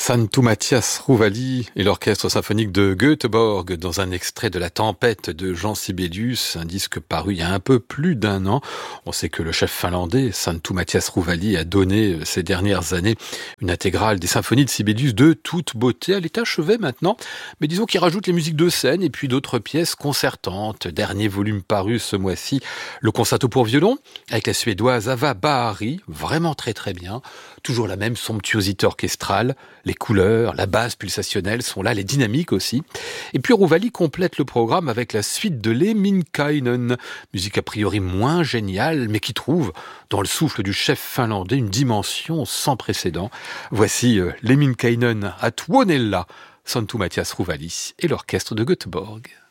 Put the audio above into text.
Santu Mathias Rouvali et l'orchestre symphonique de Göteborg dans un extrait de La Tempête de Jean Sibelius, un disque paru il y a un peu plus d'1 an. On sait que le chef finlandais Santu Mathias Rouvali a donné ces dernières années une intégrale des symphonies de Sibelius de toute beauté. Elle est achevée maintenant, mais disons qu'il rajoute les musiques de scène et puis d'autres pièces concertantes. Dernier volume paru ce mois-ci, le concerto pour violon avec la suédoise Ava Bahari, vraiment très très bien. Toujours la même somptuosité orchestrale, les couleurs, la base pulsationnelle sont là, les dynamiques aussi. Et puis Rouvali complète le programme avec la suite de Lemminkäinen, musique a priori moins géniale, mais qui trouve dans le souffle du chef finlandais une dimension sans précédent. Voici Lemminkäinen à Tuonela, Santu Mathias Rouvali et l'orchestre de Göteborg.